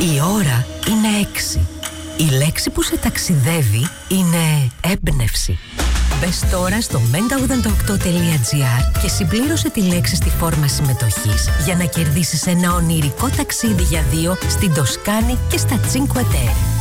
Η ώρα είναι 6. Η λέξη που σε ταξιδεύει είναι έμπνευση. Μπες τώρα στο mega88.gr και συμπλήρωσε τη λέξη στη φόρμα συμμετοχής για να κερδίσεις ένα ονειρικό ταξίδι για 2 στην Τοσκάνη και στα Cinque Terre.